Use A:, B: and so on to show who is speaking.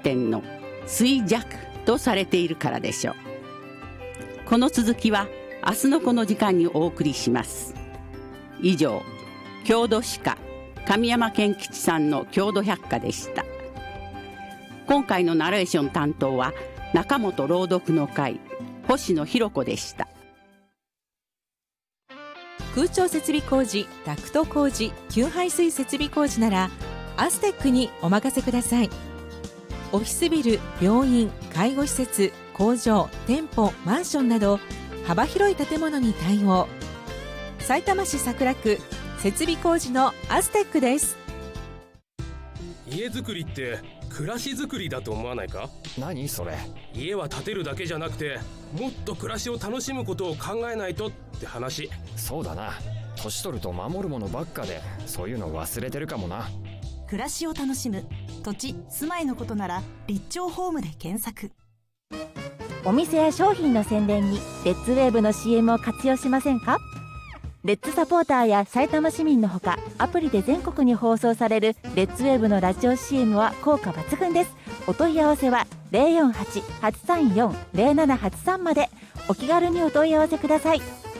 A: 点の衰弱とされているからでしょう。この続きは明日のこの時間にお送りします。以上、郷土史家神山健吉さんの郷土百科でした。今回のナレーション担当は中本朗読の会星野博子でした。
B: 空調設備工事、ダクト工事、給排水設備工事ならアステックにお任せください。オフィスビル、病院、介護施設、工場、店舗、マンションなど幅広い建物に対応。さいたま市桜区設備工事のアステックです。
C: 家づくりって暮らしづくりだと思わないか？
D: 何それ？
C: 家は建てるだけじゃなくてもっと暮らしを楽しむことを考えないとって話。
D: そうだな、年取ると守るものばっかでそういうの忘れてるかもな。
E: 暮らしを楽しむ土地・住まいのことなら立町ホームで検索。
F: お店や商品の宣伝にレッツウェーブの CM を活用しませんか？レッツサポーターや埼玉市民のほかアプリで全国に放送されるレッツウェーブのラジオ CM は効果抜群です。お問い合わせは 048-834-0783 までお気軽にお問い合わせください。